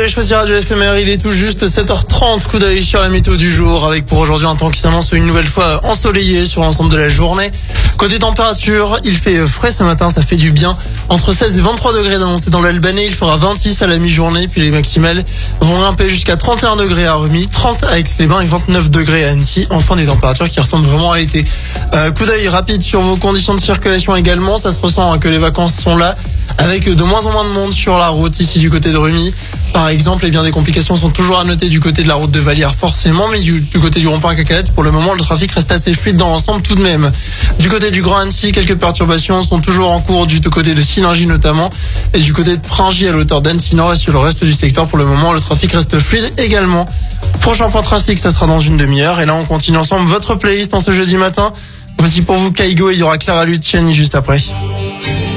avez choisi Radio FMR, il est tout juste 7h30, coup d'œil sur la météo du jour, avec pour aujourd'hui un temps qui s'annonce une nouvelle fois ensoleillé sur l'ensemble de la journée. Côté température, il fait frais ce matin, ça fait du bien. Entre 16 et 23 degrés d'annoncé dans l'Albanais, il fera 26 à la mi-journée, puis les maximales vont grimper jusqu'à 31 degrés à Remy, 30 à Aix-les-Bains et 29 degrés à Annecy. Enfin des températures qui ressemblent vraiment à l'été. Coup d'œil rapide sur vos conditions de circulation également, ça se ressent que les vacances sont là, avec de moins en moins de monde sur la route ici du côté de Remy. Par exemple, eh bien, des complications sont toujours à noter du côté de la route de Vallières forcément, mais du côté du rond-point Cacahuètes, pour le moment, le trafic reste assez fluide dans l'ensemble tout de même. Du côté du Grand Annecy, quelques perturbations sont toujours en cours du côté de Sillingy notamment, et du côté de Pringy à l'auteur d'Annecy Nord et sur le reste du secteur, pour le moment, le trafic reste fluide également. Prochain point trafic, ça sera dans une demi-heure, et là, on continue ensemble votre playlist en ce jeudi matin. Voici pour vous Kaigo et il y aura Clara Luciani juste après.